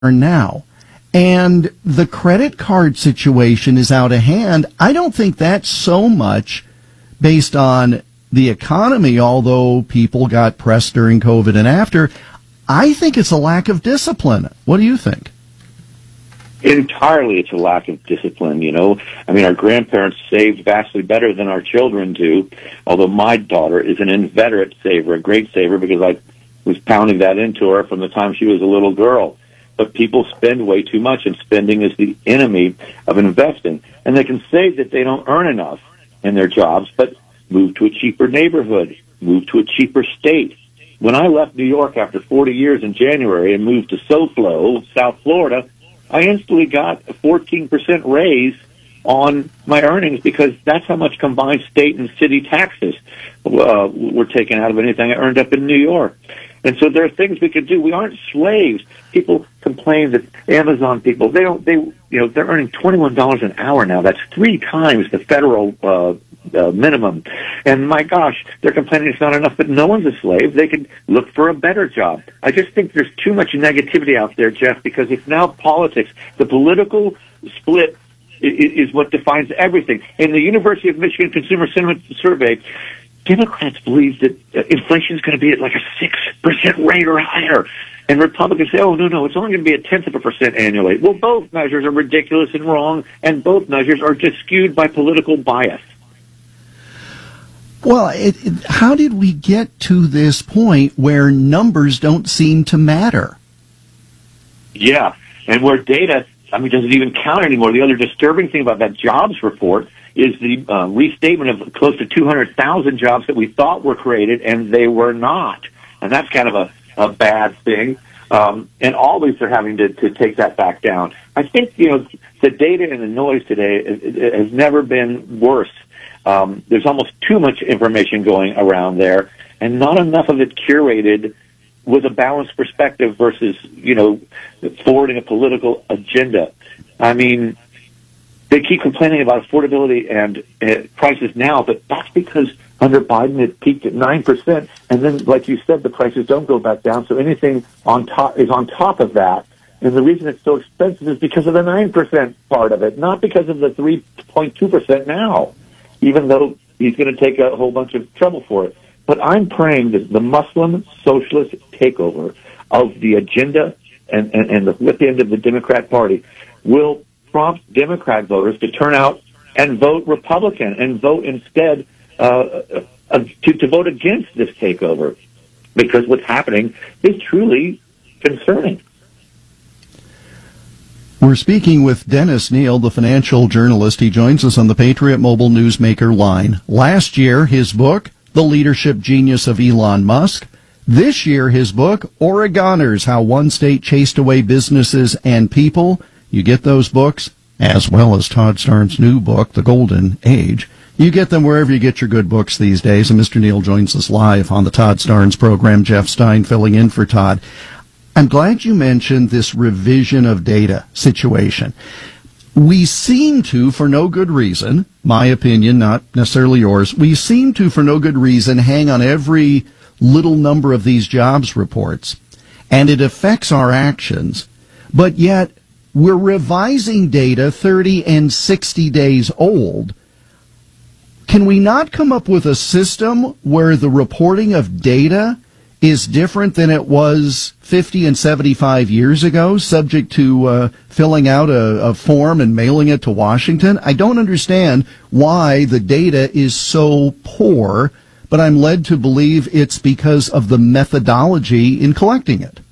now. And the credit card situation is out of hand. I don't think that's so much based on the economy, although people got pressed during COVID and after. I think it's a lack of discipline. What do you think? Entirely, it's a lack of discipline, you know. I mean, our grandparents saved vastly better than our children do, although my daughter is an inveterate saver, a great saver, because I was pounding that into her from the time she was a little girl. But people spend way too much, and spending is the enemy of investing. And they can say that they don't earn enough in their jobs, but move to a cheaper neighborhood, move to a cheaper state. When I left New York after 40 years in January and moved to SoFlo, South Florida, I instantly got a 14% raise on my earnings, because that's how much combined state and city taxes were taken out of anything I earned up in New York. And so there are things we could do. We aren't slaves. People complain that Amazon people, they're earning $21 an hour now. That's 3 times the federal minimum. And my gosh, they're complaining it's not enough, but no one's a slave. They can look for a better job. I just think there's too much negativity out there, Jeff, because it's now politics. The political split is what defines everything. In the University of Michigan Consumer Sentiment Survey, Democrats believe that inflation is going to be at like a 6% rate or higher. And Republicans say, oh, no, it's only going to be a 0.1% annually. Well, both measures are ridiculous and wrong, and both measures are just skewed by political bias. Well, how did we get to this point where numbers don't seem to matter? Yeah, and where data, doesn't even count anymore. The other disturbing thing about that jobs report is the restatement of close to 200,000 jobs that we thought were created, and they were not. And that's kind of a bad thing. And always they're having to take that back down. I think, the data and the noise today has never been worse. There's almost too much information going around there, and not enough of it curated with a balanced perspective versus, forwarding a political agenda. I mean, they keep complaining about affordability and prices now, but that's because under Biden it peaked at 9%, and then, like you said, the prices don't go back down, so anything on top is on top of that. And the reason it's so expensive is because of the 9% part of it, not because of the 3.2% now, even though he's going to take a whole bunch of trouble for it. But I'm praying that the Muslim socialist takeover of the agenda and the flip end of the Democrat Party will prompt Democrat voters to turn out and vote Republican and vote instead to vote against this takeover, because what's happening is truly concerning. We're speaking with Dennis Neal, the financial journalist. He joins us on the Patriot Mobile Newsmaker line. Last year, his book, The Leadership Genius of Elon Musk. This year, his book, Oregoners, How One State Chased Away Businesses and People. You get those books, as well as Todd Starnes' new book, The Golden Age. You get them wherever you get your good books these days. And Mr. Neal joins us live on the Todd Starnes program. Jeff Stein filling in for Todd. I'm glad you mentioned this revision of data situation. We seem to, for no good reason, my opinion, not necessarily yours, we seem to, for no good reason, hang on every little number of these jobs reports, and it affects our actions. But yet, we're revising data 30 and 60 days old. Can we not come up with a system where the reporting of data is different than it was 50 and 75 years ago, subject to filling out a form and mailing it to Washington? I don't understand why the data is so poor, but I'm led to believe it's because of the methodology in collecting it.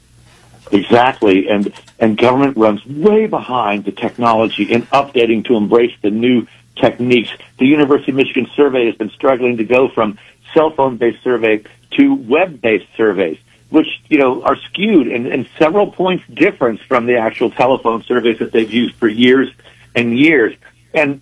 Exactly, and government runs way behind the technology in updating to embrace the new techniques. The University of Michigan survey has been struggling to go from cell phone-based survey to web-based surveys, which, are skewed and several points difference from the actual telephone surveys that they've used for years and years. And,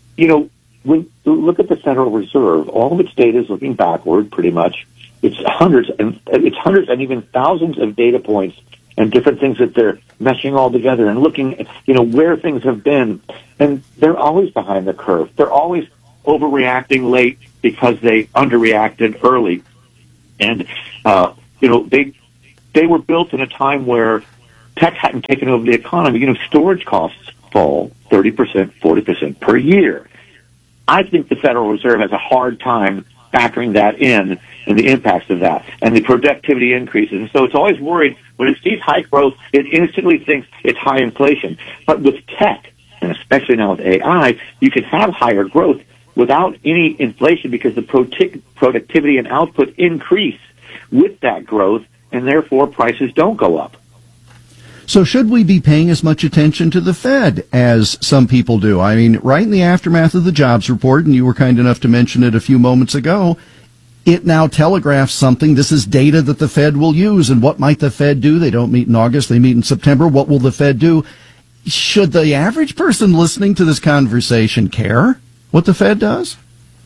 when you look at the Federal Reserve, all of its data is looking backward pretty much. It's hundreds and even thousands of data points and different things that they're meshing all together and looking at, where things have been. And they're always behind the curve. They're always overreacting late because they underreacted early. And, they were built in a time where tech hadn't taken over the economy, storage costs fall 30%, 40% per year. I think the Federal Reserve has a hard time factoring that in and the impacts of that and the productivity increases. And so it's always worried when it sees high growth, it instantly thinks it's high inflation. But with tech, and especially now with AI, you can have higher growth without any inflation because the productivity and output increase with that growth, and therefore prices don't go up. So should we be paying as much attention to the Fed as some people do? I mean, right in the aftermath of the jobs report, and you were kind enough to mention it a few moments ago, it now telegraphs something. This is data that the Fed will use. And what might the Fed do? They don't meet in August. They meet in September. What will the Fed do? Should the average person listening to this conversation care what the Fed does?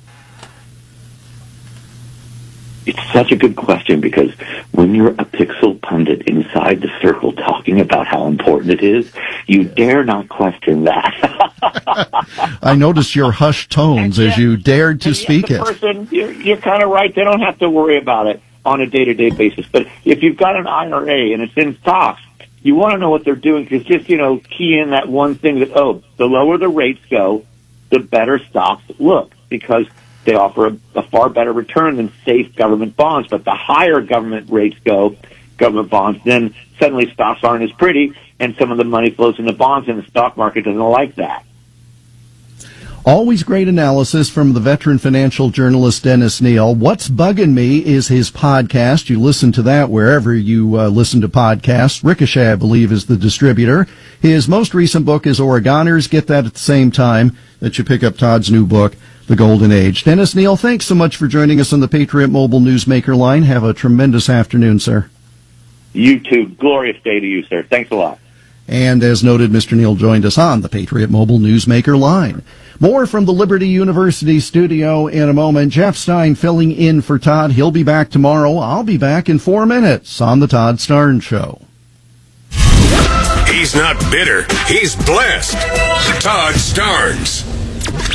It's such a good question because when you're a pixel pundit inside the circle talking about how important it is, you dare not question that. I noticed your hushed tones as you dared to speak it. Person, you're kind of right. They don't have to worry about it on a day-to-day basis. But if you've got an IRA and it's in stocks, you want to know what they're doing because just, key in that one thing that, the lower the rates go, the better stocks look because they offer a far better return than safe government bonds. But the higher government rates go, government bonds, then suddenly stocks aren't as pretty, and some of the money flows into bonds, and the stock market doesn't like that. Always great analysis from the veteran financial journalist Dennis Neal. What's Bugging Me is his podcast. You listen to that wherever you listen to podcasts. Ricochet, I believe, is the distributor. His most recent book is Oregoners. Get that at the same time that you pick up Todd's new book, The Golden Age. Dennis Neal, thanks so much for joining us on the Patriot Mobile Newsmaker line. Have a tremendous afternoon, sir. You too. Glorious day to you, sir. Thanks a lot. And as noted, Mr. Neal joined us on the Patriot Mobile Newsmaker line. More from the Liberty University studio in a moment. Jeff Stein filling in for Todd. He'll be back tomorrow. I'll be back in 4 minutes on the Todd Starnes Show. He's not bitter. He's blessed. Todd Starnes.